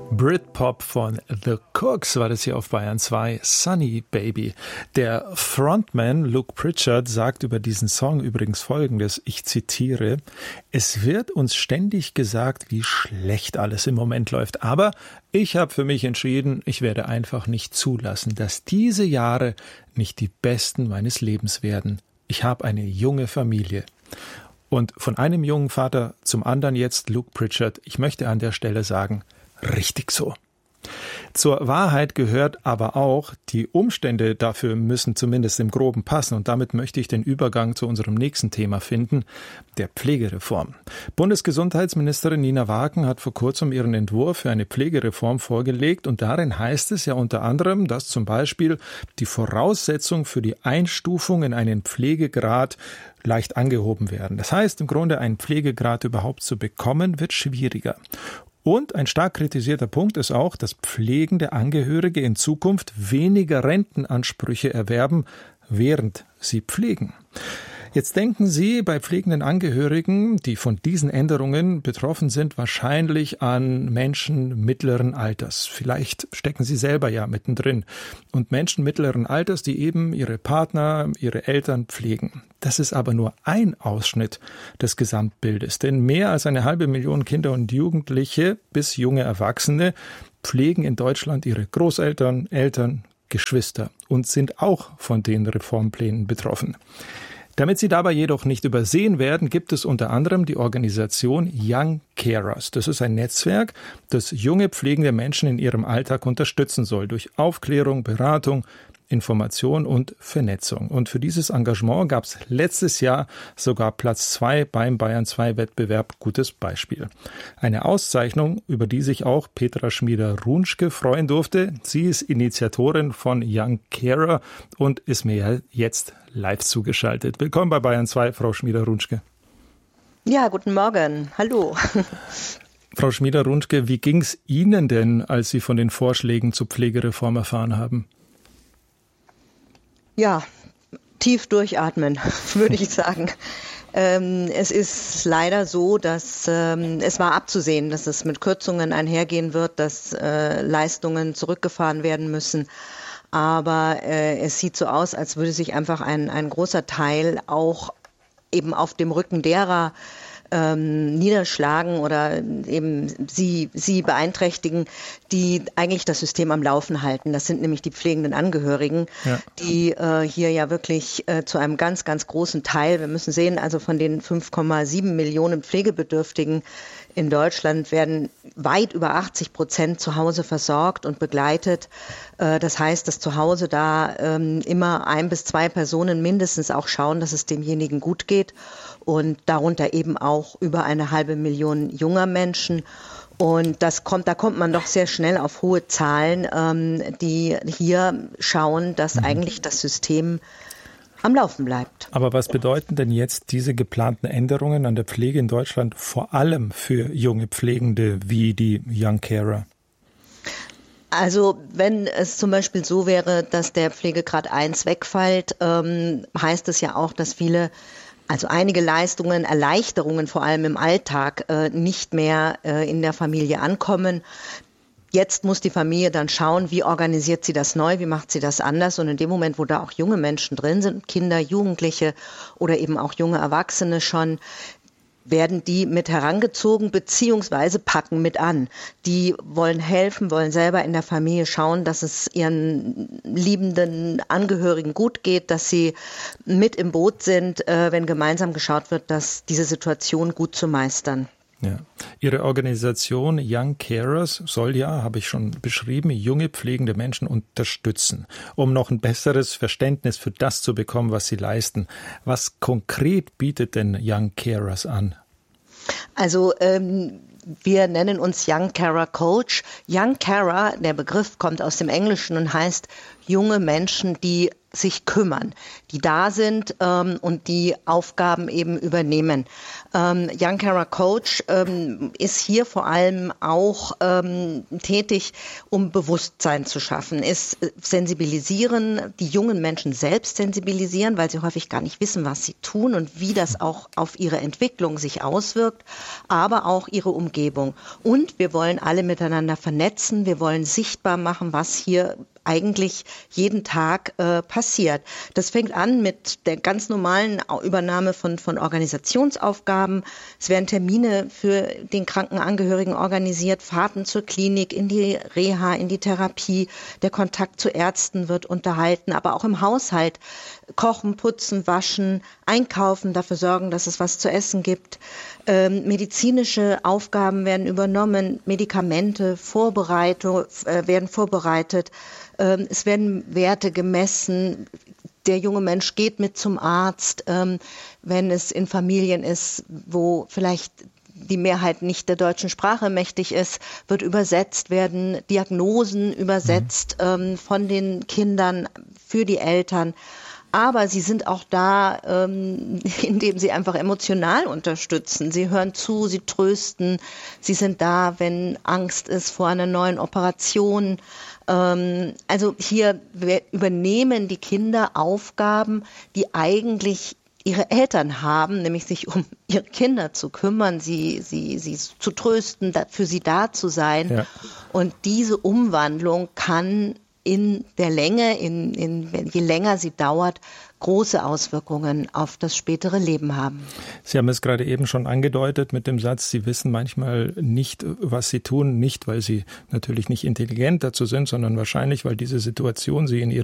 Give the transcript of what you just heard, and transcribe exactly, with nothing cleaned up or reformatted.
Britpop von The Cooks war das hier auf Bayern zwei, Sunny Baby. Der Frontman Luke Pritchard sagt über diesen Song übrigens Folgendes, ich zitiere: Es wird uns ständig gesagt, wie schlecht alles im Moment läuft, aber ich habe für mich entschieden, ich werde einfach nicht zulassen, dass diese Jahre nicht die besten meines Lebens werden. Ich habe eine junge Familie. Und von einem jungen Vater zum anderen jetzt Luke Pritchard. Ich möchte an der Stelle sagen, richtig so. Zur Wahrheit gehört aber auch, die Umstände dafür müssen zumindest im Groben passen. Und damit möchte ich den Übergang zu unserem nächsten Thema finden, der Pflegereform. Bundesgesundheitsministerin Nina Wagen hat vor kurzem ihren Entwurf für eine Pflegereform vorgelegt. Und darin heißt es ja unter anderem, dass zum Beispiel die Voraussetzung für die Einstufung in einen Pflegegrad leicht angehoben werden. Das heißt, im Grunde einen Pflegegrad überhaupt zu bekommen, wird schwieriger. Und ein stark kritisierter Punkt ist auch, dass pflegende Angehörige in Zukunft weniger Rentenansprüche erwerben, während sie pflegen. Jetzt denken Sie bei pflegenden Angehörigen, die von diesen Änderungen betroffen sind, wahrscheinlich an Menschen mittleren Alters. Vielleicht stecken Sie selber ja mittendrin. Und Menschen mittleren Alters, die eben ihre Partner, ihre Eltern pflegen. Das ist aber nur ein Ausschnitt des Gesamtbildes. Denn mehr als eine halbe Million Kinder und Jugendliche bis junge Erwachsene pflegen in Deutschland ihre Großeltern, Eltern, Geschwister und sind auch von den Reformplänen betroffen. Damit sie dabei jedoch nicht übersehen werden, gibt es unter anderem die Organisation Young Carers. Das ist ein Netzwerk, das junge pflegende Menschen in ihrem Alltag unterstützen soll, durch Aufklärung, Beratung, Information und Vernetzung. Und für dieses Engagement gab es letztes Jahr sogar Platz zwei beim Bayern zwei Wettbewerb. Gutes Beispiel. Eine Auszeichnung, über die sich auch Petra Schmieder-Runschke freuen durfte. Sie ist Initiatorin von Young Carer und ist mir jetzt live zugeschaltet. Willkommen bei Bayern zwei, Frau Schmieder-Runschke. Ja, guten Morgen. Hallo. Frau Schmieder-Runschke, wie ging es Ihnen denn, als Sie von den Vorschlägen zur Pflegereform erfahren haben? Ja, tief durchatmen, würde ich sagen. Ähm, es ist leider so, dass ähm, es war abzusehen, dass es mit Kürzungen einhergehen wird, dass äh, Leistungen zurückgefahren werden müssen. Aber äh, es sieht so aus, als würde sich einfach ein, ein großer Teil auch eben auf dem Rücken derer ähm, niederschlagen oder eben sie, sie beeinträchtigen, die eigentlich das System am Laufen halten. Das sind nämlich die pflegenden Angehörigen, ja. die äh, hier ja wirklich äh, zu einem ganz, ganz großen Teil, wir müssen sehen, also von den fünf Komma sieben Millionen Pflegebedürftigen in Deutschland werden weit über achtzig Prozent zu Hause versorgt und begleitet. Das heißt, dass zu Hause da immer ein bis zwei Personen mindestens auch schauen, dass es demjenigen gut geht. Und darunter eben auch über eine halbe Million junger Menschen. Und das kommt, da kommt man doch sehr schnell auf hohe Zahlen, die hier schauen, dass mhm. eigentlich das System am Laufen bleibt. Aber was bedeuten denn jetzt diese geplanten Änderungen an der Pflege in Deutschland vor allem für junge Pflegende wie die Young Carer? Also wenn es zum Beispiel so wäre, dass der Pflegegrad eins wegfällt, ähm, heißt es ja auch, dass viele, also einige Leistungen, Erleichterungen vor allem im Alltag äh, nicht mehr äh, in der Familie ankommen. Jetzt muss die Familie dann schauen, wie organisiert sie das neu, wie macht sie das anders. Und in dem Moment, wo da auch junge Menschen drin sind, Kinder, Jugendliche oder eben auch junge Erwachsene schon, werden die mit herangezogen beziehungsweise packen mit an. Die wollen helfen, wollen selber in der Familie schauen, dass es ihren liebenden Angehörigen gut geht, dass sie mit im Boot sind, äh, wenn gemeinsam geschaut wird, dass diese Situation gut zu meistern. Ja. Ihre Organisation Young Carers soll ja, habe ich schon beschrieben, junge pflegende Menschen unterstützen, um noch ein besseres Verständnis für das zu bekommen, was sie leisten. Was konkret bietet denn Young Carers an? Also ähm, wir nennen uns Young Carer Coach. Young Carer, der Begriff kommt aus dem Englischen und heißt junge Menschen, die sich kümmern, die da sind ähm, und die Aufgaben eben übernehmen. Ähm, Young Carer Coach ähm, ist hier vor allem auch ähm, tätig, um Bewusstsein zu schaffen, ist sensibilisieren, die jungen Menschen selbst sensibilisieren, weil sie häufig gar nicht wissen, was sie tun und wie das auch auf ihre Entwicklung sich auswirkt, aber auch ihre Umgebung. Und wir wollen alle miteinander vernetzen, wir wollen sichtbar machen, was hier eigentlich jeden Tag äh, passiert. Das fängt an mit der ganz normalen Übernahme von, von Organisationsaufgaben. Es werden Termine für den kranken Angehörigen organisiert, Fahrten zur Klinik, in die Reha, in die Therapie. Der Kontakt zu Ärzten wird unterhalten, aber auch im Haushalt. Kochen, putzen, waschen, einkaufen, dafür sorgen, dass es was zu essen gibt. Ähm, medizinische Aufgaben werden übernommen, Medikamente Vorbereitung, äh, werden vorbereitet. Ähm, es werden Werte gemessen. Der junge Mensch geht mit zum Arzt, ähm, wenn es in Familien ist, wo vielleicht die Mehrheit nicht der deutschen Sprache mächtig ist, wird übersetzt, werden Diagnosen übersetzt mhm. ähm, von den Kindern für die Eltern. Aber sie sind auch da, ähm, indem sie einfach emotional unterstützen. Sie hören zu, sie trösten. Sie sind da, wenn Angst ist vor einer neuen Operation. Ähm, also hier übernehmen die Kinder Aufgaben, die eigentlich ihre Eltern haben, nämlich sich um ihre Kinder zu kümmern, sie, sie, sie zu trösten, für sie da zu sein. Ja. Und diese Umwandlung kann in der Länge, in, in, je länger sie dauert, große Auswirkungen auf das spätere Leben haben. Sie haben es gerade eben schon angedeutet mit dem Satz, Sie wissen manchmal nicht, was Sie tun, nicht weil Sie natürlich nicht intelligent dazu sind, sondern wahrscheinlich, weil diese Situation Sie in Ihrem